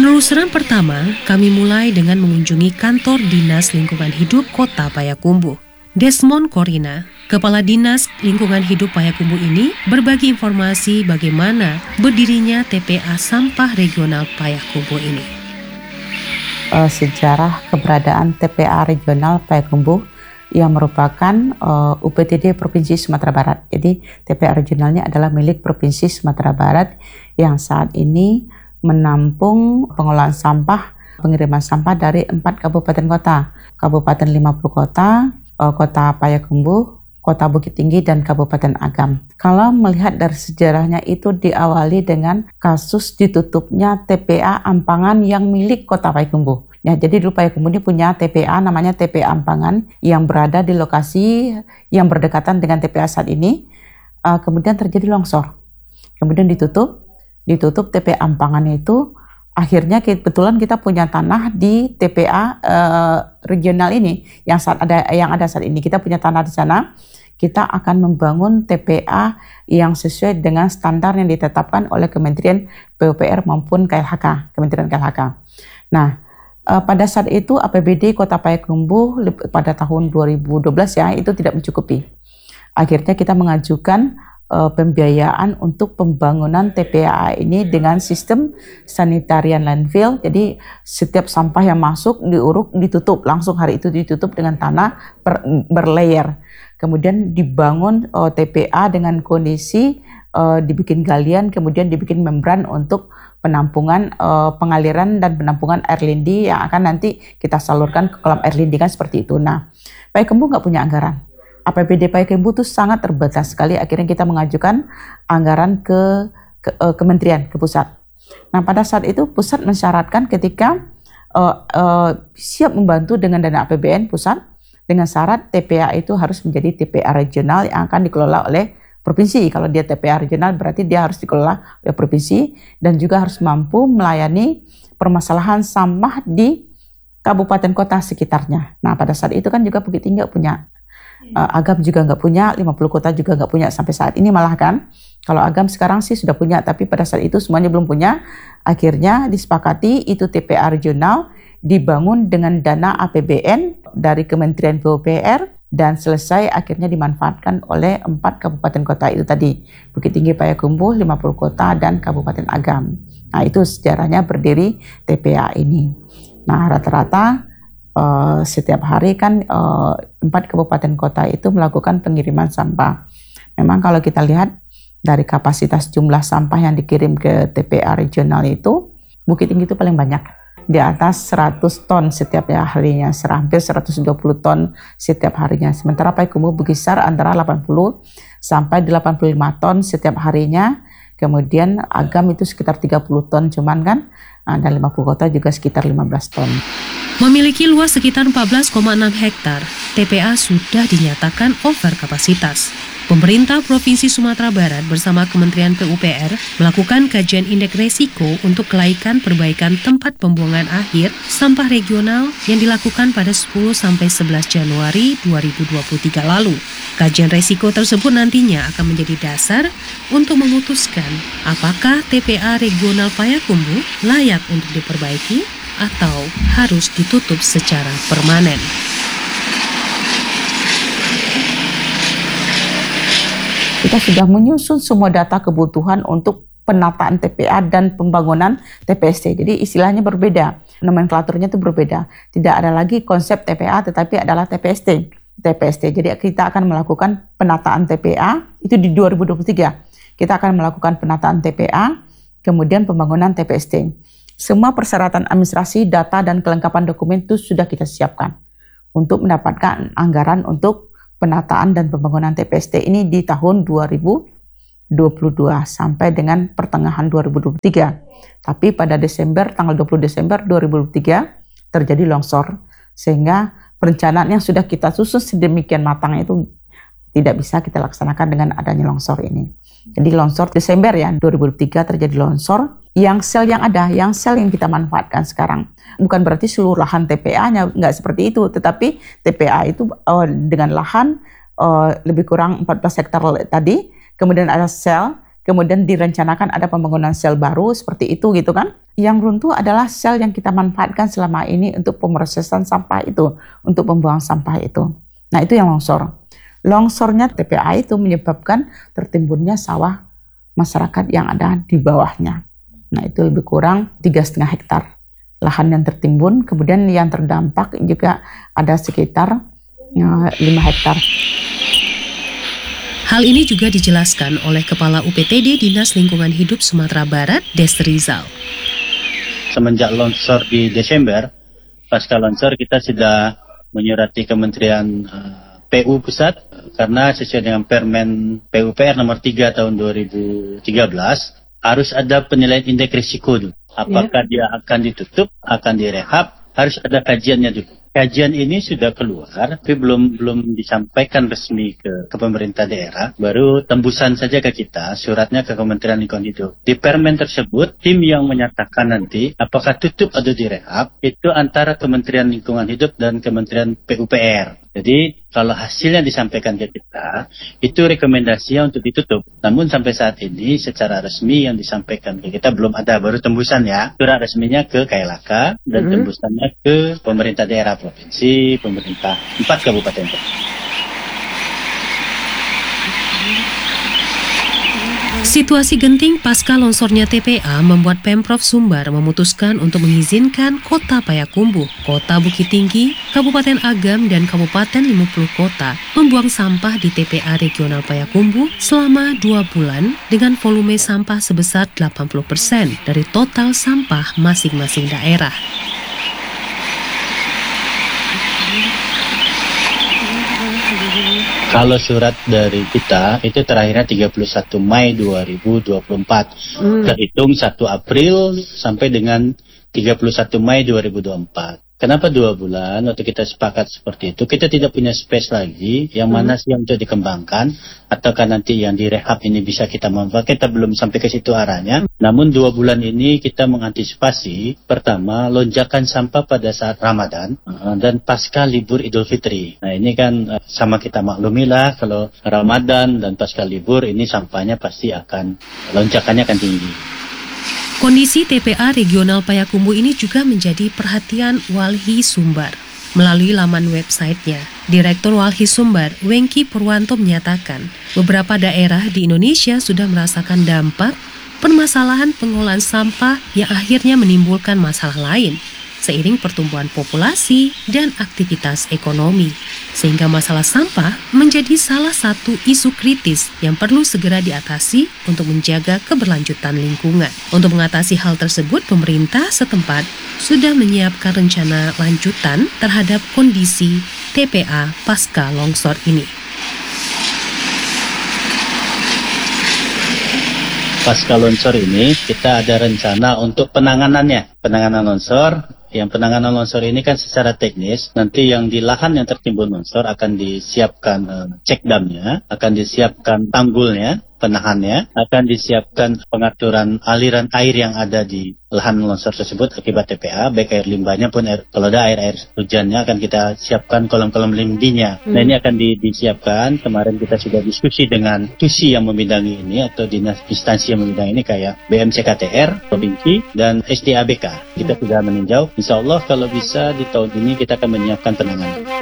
Penelusuran pertama, kami mulai dengan mengunjungi kantor Dinas Lingkungan Hidup Kota Payakumbuh. Desmond Korina, Kepala Dinas Lingkungan Hidup Payakumbuh ini berbagi informasi bagaimana berdirinya TPA Sampah Regional Payakumbuh ini. Sejarah keberadaan TPA Regional Payakumbuh yang merupakan UPTD Provinsi Sumatera Barat. Jadi TPA regionalnya adalah milik Provinsi Sumatera Barat yang saat ini menampung pengolahan sampah, pengiriman sampah dari 4 kabupaten kota, Kabupaten 50 Kota, Kota Payakumbuh, Kota Bukit Tinggi, dan Kabupaten Agam. Kalau melihat dari sejarahnya itu diawali dengan kasus ditutupnya TPA Ampangan yang milik Kota Payakumbuh. Ya, jadi dulu Payakumbuh ini punya TPA namanya TPA Ampangan yang berada di lokasi yang berdekatan dengan TPA saat ini. Kemudian terjadi longsor, kemudian ditutup TPA Ampangan itu. Akhirnya kebetulan kita punya tanah di TPA regional ini yang ada saat ini. Kita punya tanah di sana. Kita akan membangun TPA yang sesuai dengan standar yang ditetapkan oleh Kementerian PUPR maupun KLHK, Kementerian KLHK. Nah, pada saat itu APBD Kota Payakumbuh pada tahun 2012 ya itu tidak mencukupi. Akhirnya kita mengajukan pembiayaan untuk pembangunan TPA ini dengan sistem sanitarian landfill. Jadi setiap sampah yang masuk diuruk, ditutup langsung hari itu, ditutup dengan tanah berlayer. Kemudian dibangun TPA dengan kondisi dibikin galian, kemudian dibikin membran untuk penampungan pengaliran dan penampungan air lindi yang akan nanti kita salurkan ke kolam air lindi kan seperti itu. Nah, Payakumbuh nggak punya anggaran. APBD Payakumbuh itu sangat terbatas sekali. Akhirnya kita mengajukan anggaran ke kementerian, ke pusat. Nah, pada saat itu pusat mensyaratkan ketika siap membantu dengan dana APBN pusat dengan syarat TPA itu harus menjadi TPA regional yang akan dikelola oleh provinsi. Kalau dia TPA regional berarti dia harus dikelola oleh provinsi dan juga harus mampu melayani permasalahan sampah di kabupaten kota sekitarnya. Nah, pada saat itu kan juga Bukit Tinggi nggak punya. Agam juga nggak punya, 50 kota juga nggak punya sampai saat ini malah kan. Kalau Agam sekarang sih sudah punya, tapi pada saat itu semuanya belum punya. Akhirnya disepakati itu TPA regional dibangun dengan dana APBN dari Kementerian PUPR dan selesai akhirnya dimanfaatkan oleh 4 kabupaten kota itu tadi. Bukit Tinggi, Payakumbuh, 50 kota, dan Kabupaten Agam. Nah, itu sejarahnya berdiri TPA ini. Nah, rata-rata setiap hari kan 4 kabupaten kota itu melakukan pengiriman sampah. Memang kalau kita lihat dari kapasitas jumlah sampah yang dikirim ke TPA regional itu, Bukit Tinggi itu paling banyak. Di atas 100 ton setiap harinya, hampir 120 ton setiap harinya. Sementara Payakumbuh berkisar antara 80 sampai 85 ton setiap harinya. Kemudian Agam itu sekitar 30 ton cuman kan, dan 50 kota juga sekitar 15 ton. Memiliki luas sekitar 14,6 hektar, TPA sudah dinyatakan over kapasitas. Pemerintah Provinsi Sumatera Barat bersama Kementerian PUPR melakukan kajian indeks resiko untuk kelaikan perbaikan tempat pembuangan akhir sampah regional yang dilakukan pada 10-11 Januari 2023 lalu. Kajian resiko tersebut nantinya akan menjadi dasar untuk memutuskan apakah TPA regional Payakumbuh layak untuk diperbaiki atau harus ditutup secara permanen. Kita sudah menyusun semua data kebutuhan untuk penataan TPA dan pembangunan TPST. Jadi istilahnya berbeda, nomenklaturnya itu berbeda. Tidak ada lagi konsep TPA tetapi adalah TPST. Jadi kita akan melakukan penataan TPA itu di 2023. Kita akan melakukan penataan TPA, kemudian pembangunan TPST. Semua persyaratan administrasi, data, dan kelengkapan dokumen itu sudah kita siapkan untuk mendapatkan anggaran untuk penataan dan pembangunan TPST ini di tahun 2022 sampai dengan pertengahan 2023. Tapi pada tanggal 20 Desember 2023 terjadi longsor, sehingga perencanaan yang sudah kita susun sedemikian matang itu tidak bisa kita laksanakan dengan adanya longsor ini. Jadi longsor Desember ya 2003 terjadi longsor. Yang sel yang kita manfaatkan sekarang. Bukan berarti seluruh lahan TPA-nya nggak seperti itu, tetapi TPA itu dengan lahan lebih kurang 14 hektar tadi, kemudian ada sel kemudian direncanakan ada pembangunan sel baru seperti itu gitu kan. Yang runtuh adalah sel yang kita manfaatkan selama ini untuk pemrosesan sampah itu, untuk membuang sampah itu. Nah itu yang longsor. Longsornya TPA itu menyebabkan tertimbunnya sawah masyarakat yang ada di bawahnya. Nah itu lebih kurang 3,5 hektar lahan yang tertimbun, kemudian yang terdampak juga ada sekitar 5 hektar. Hal ini juga dijelaskan oleh Kepala UPTD Dinas Lingkungan Hidup Sumatera Barat, Des Rizal. Semenjak longsor di Desember, pasca longsor kita sudah menyurati Kementerian PU Pusat, karena sesuai dengan Permen PUPR nomor 3 tahun 2013, harus ada penilaian indeks risiko dulu. Apakah dia akan ditutup, akan direhab, harus ada kajiannya dulu. Kajian ini sudah keluar, tapi belum disampaikan resmi ke pemerintah daerah. Baru tembusan saja ke kita, suratnya ke Kementerian Lingkungan Hidup. Di permen tersebut, tim yang menyatakan nanti apakah tutup atau direhab, itu antara Kementerian Lingkungan Hidup dan Kementerian PUPR. Jadi kalau hasilnya disampaikan ke kita, itu rekomendasinya untuk ditutup. Namun sampai saat ini secara resmi yang disampaikan ke kita belum ada, baru tembusan ya. Surat resminya ke KLHK dan tembusannya ke pemerintah daerah provinsi, pemerintah 4 kabupaten. Situasi genting pasca longsornya TPA membuat Pemprov Sumbar memutuskan untuk mengizinkan Kota Payakumbuh, Kota Bukit Tinggi, Kabupaten Agam, dan Kabupaten 50 Kota membuang sampah di TPA Regional Payakumbuh selama 2 bulan dengan volume sampah sebesar 80% dari total sampah masing-masing daerah. Kalau surat dari kita itu terakhirnya 31 Mei 2024. Terhitung 1 April sampai dengan 31 Mei 2024. Kenapa 2 bulan? Waktu kita sepakat seperti itu, kita tidak punya space lagi yang mana sih untuk dikembangkan, ataukah nanti yang direhab ini bisa kita manfaatkan. Kita belum sampai ke situ arahnya. Namun 2 bulan ini kita mengantisipasi, pertama, lonjakan sampah pada saat Ramadan dan pasca libur Idul Fitri. Nah ini kan sama kita maklumilah, kalau Ramadan dan pasca libur ini sampahnya pasti akan, lonjakannya akan tinggi. Kondisi TPA Regional Payakumbuh ini juga menjadi perhatian Walhi Sumbar. Melalui laman websitenya, Direktur Walhi Sumbar, Wengki Purwanto menyatakan beberapa daerah di Indonesia sudah merasakan dampak permasalahan pengolahan sampah yang akhirnya menimbulkan masalah lain seiring pertumbuhan populasi dan aktivitas ekonomi. Sehingga masalah sampah menjadi salah satu isu kritis yang perlu segera diatasi untuk menjaga keberlanjutan lingkungan. Untuk mengatasi hal tersebut, pemerintah setempat sudah menyiapkan rencana lanjutan terhadap kondisi TPA pasca longsor ini. Pasca longsor ini kita ada rencana untuk penanganannya. Penanganan longsor. Yang penanganan longsor ini kan secara teknis, nanti yang di lahan yang tertimbun longsor akan disiapkan cek damnya, akan disiapkan tanggulnya, penahannya, akan disiapkan pengaturan aliran air yang ada di lahan longsor tersebut akibat TPA, baik air limbahnya pun kalau ada air hujannya akan kita siapkan kolam-kolam lindinya. Nah ini akan disiapkan. Kemarin kita sudah diskusi dengan TUSI yang membidangi ini atau dinas instansi yang membidangi ini kayak BMCKTR, Provinsi, dan SDABK. Kita sudah meninjau. Insya Allah kalau bisa di tahun ini kita akan menyiapkan penanganan.